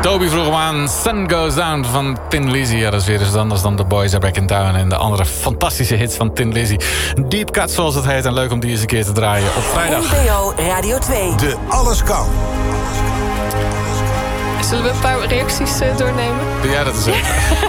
Toby vroeg hem aan. Sun Goes Down van Thin Lizzy. Ja, dat is weer eens anders dan The Boys Are Back in Town. En de andere fantastische hits van Thin Lizzy. Deep Cut, zoals het heet. En leuk om die eens een keer te draaien op vrijdag. NPO Radio 2. De Alles Kan. Zullen we een paar reacties doornemen? Ja, dat is het.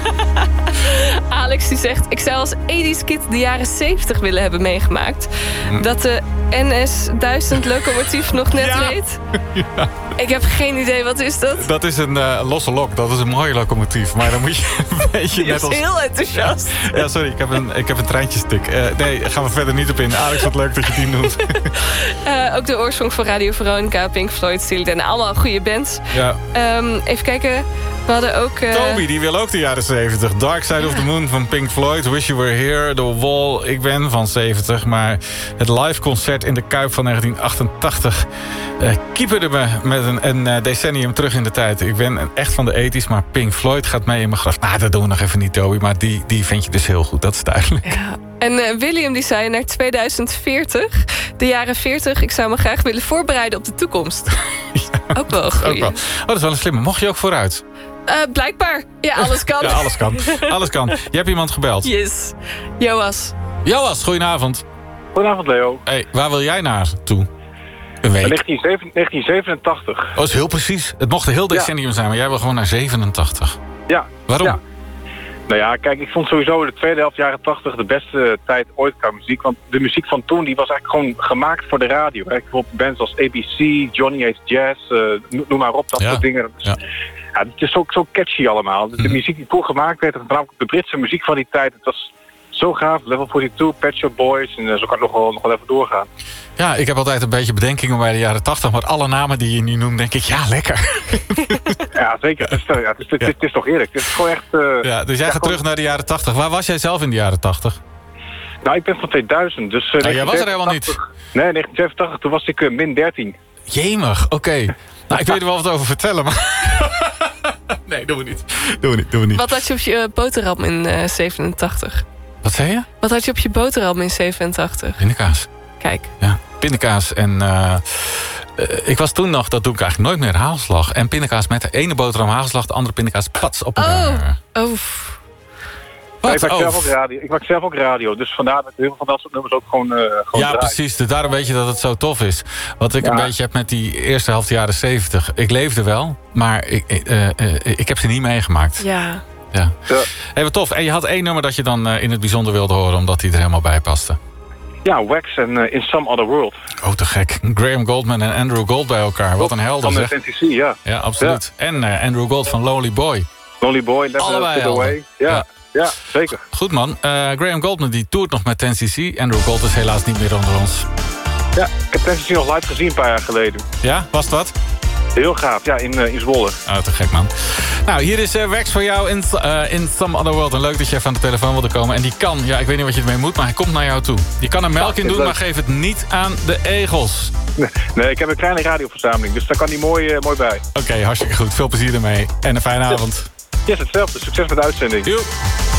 Alex die zegt... Ik zou als 80's kid de jaren 70 willen hebben meegemaakt. Dat de NS 1000 locomotief nog net reed. Ja. Ik heb geen idee, wat is dat? Dat is een losse lok. Dat is een mooie locomotief. Maar dan moet je een beetje net als... heel enthousiast. Ja, sorry. Ik heb een treintjestik. Nee, gaan we verder niet op in. Alex, wat leuk dat je die noemt. Ook de oorsprong van Radio Veronica, Pink Floyd, Steely Dan. Allemaal goede bands. Ja. Even kijken. We hadden ook... Toby, die wil ook de jaren 70. Dark Side of the Moon van Pink Floyd. Wish You Were Here, The Wall. Ik ben van 70. Maar het live concert in de Kuip van 1988... keeperde me met een decennium terug in de tijd. Ik ben echt van de 80's, maar Pink Floyd gaat mee in mijn graf. Nou, dat doen we nog even niet, Toby. Maar die vind je dus heel goed, dat is duidelijk. Ja. En William die zei naar 2040, de jaren 40... ik zou me graag willen voorbereiden op de toekomst. Ja, ook wel goed. Oh, dat is wel een slimme. Mocht je ook vooruit? Blijkbaar. Ja, alles kan. Ja, alles kan. Alles kan. Je hebt iemand gebeld. Yes. Joas, goedenavond. Goedenavond, Leo. Hey, waar wil jij naartoe? Een week. 1987. Oh, dat is heel precies. Het mocht een heel decennium zijn, maar jij wil gewoon naar 87. Ja. Waarom? Ja. Nou ja, kijk, ik vond sowieso de tweede helft jaren 80 de beste tijd ooit qua muziek. Want de muziek van toen die was eigenlijk gewoon gemaakt voor de radio. Bijvoorbeeld bands als ABC, Johnny Ace Jazz, noem maar op, dat soort dingen. Ja, het is zo catchy allemaal. De muziek die toen gemaakt werd, voornamelijk de Britse muziek van die tijd, het was zo gaaf. Level 42, Pet Shop Boys, en zo kan het nog wel even doorgaan. Ja, ik heb altijd een beetje bedenkingen bij de jaren 80, maar alle namen die je nu noemt, denk ik, ja, lekker. Ja, zeker. Het is toch eerlijk. Het is gewoon echt... ja, dus jij gaat terug naar de jaren 80. Waar was jij zelf in de jaren 80? Nou, ik ben van 2000, dus... jij was er helemaal niet. Nee, 1987, toen was ik min 13. Jemig, oké. Nou, ik weet er wel wat over vertellen, maar... Nee, doen we niet. Wat had je op je boterham in 87? Wat zei je? Wat had je op je boterham in 87? Pindakaas. Kijk. Ja, pindakaas en... ik was toen nog, dat doe ik eigenlijk nooit meer, hagelslag. En pindakaas met de ene boterham hagelslag, de andere pindakaas pats op elkaar. Ja, ik maak zelf ook radio, dus vandaar dat heel veel van dat soort nummers ook gewoon ja, draai. Precies, dus daarom weet je dat het zo tof is. Wat ik een beetje heb met die eerste helft jaren 70. Ik leefde wel, maar ik heb ze niet meegemaakt. Ja. Hey, wat tof. En je had één nummer dat je dan in het bijzonder wilde horen, omdat die er helemaal bij paste. Ja, Wax en In Some Other World. Oh, te gek. Graham Goldman en Andrew Gold bij elkaar. Wat een helder, zeg. Van NCC, ja. Ja, absoluut. Ja. En Andrew Gold van Lonely Boy. Lonely Boy, Never Get Away. Ja, zeker. Goed, man. Graham Goldman die toert nog met 10cc. Andrew Gold is helaas niet meer onder ons. Ja, ik heb 10cc nog live gezien een paar jaar geleden. Ja, was dat? Heel gaaf, ja, in Zwolle. Oh, te gek, man. Nou, hier is Wax voor jou in Some Other World. En leuk dat je even aan de telefoon wilde komen. En die kan, ja, ik weet niet wat je ermee moet, maar hij komt naar jou toe. Je kan er melk in doen, maar geef het niet aan de egels. Nee, ik heb een kleine radioverzameling, dus daar kan hij mooi bij. Oké, hartstikke goed. Veel plezier ermee. En een fijne avond. Yes, hetzelfde. Succes met de uitzending. Joep.